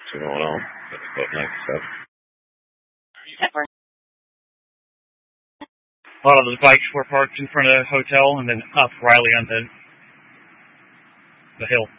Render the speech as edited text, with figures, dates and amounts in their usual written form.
What's going on? About 97. A lot of those bikes were parked in front of the hotel and then up Riley on the hill.